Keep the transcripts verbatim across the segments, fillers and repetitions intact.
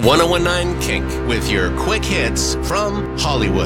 ten nineteen Kink with your quick hits from Hollywood.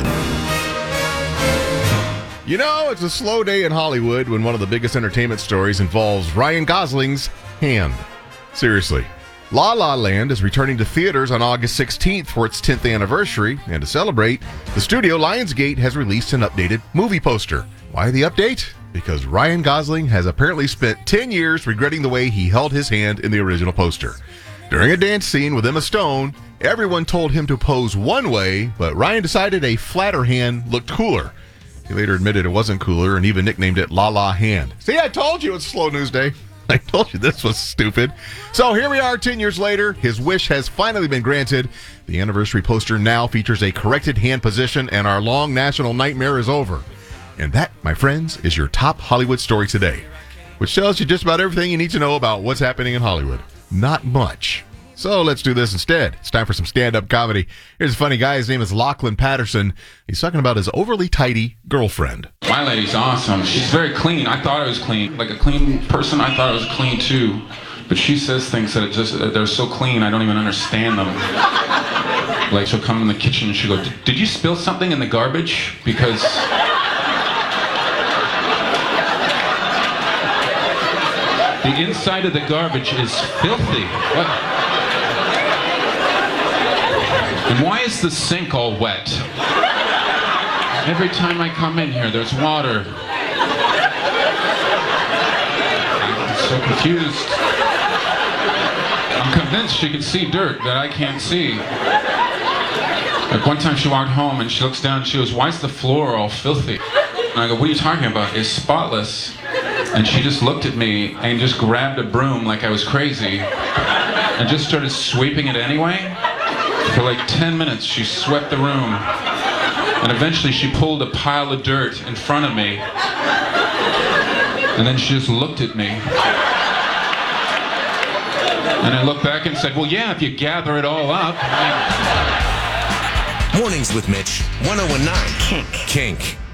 You know, it's a slow day in Hollywood when one of the biggest entertainment stories involves Ryan Gosling's hand. Seriously. La La Land is returning to theaters on August sixteenth for its tenth anniversary, and to celebrate, the studio Lionsgate has released an updated movie poster. Why the update? Because Ryan Gosling has apparently spent ten years regretting the way he held his hand in the original poster. During a dance scene with Emma Stone, everyone told him to pose one way, but Ryan decided a flatter hand looked cooler. He later admitted it wasn't cooler and even nicknamed it La La Hand. See, I told you it's slow news day. I told you this was stupid. So here we are ten years later. His wish has finally been granted. The anniversary poster now features a corrected hand position, and our long national nightmare is over. And that, my friends, is your top Hollywood story today, which tells you just about everything you need to know about what's happening in Hollywood. Not much. So let's do this instead. It's time for some stand-up comedy. Here's a funny guy. His name is Lachlan Patterson. He's talking about his overly tidy girlfriend. My lady's awesome. She's very clean. I thought I was clean. Like a clean person, I thought I was clean too. But she says things that it just they're so clean I don't even understand them. Like she'll come in the kitchen and she'll go, "Did you spill something in the garbage?" Because the inside of the garbage is filthy. What? And why is the sink all wet? Every time I come in here, there's water. I'm so confused. I'm convinced she can see dirt that I can't see. Like one time she walked home and she looks down and she goes, "Why is the floor all filthy?" And I go, "What are you talking about? It's spotless." And she just looked at me and just grabbed a broom like I was crazy and just started sweeping it anyway. For like ten minutes, she swept the room. And eventually she pulled a pile of dirt in front of me. And then she just looked at me. And I looked back and said, "Well, yeah, if you gather it all up." I mean... Mornings with Mitch, ten nineteen Kink. Kink.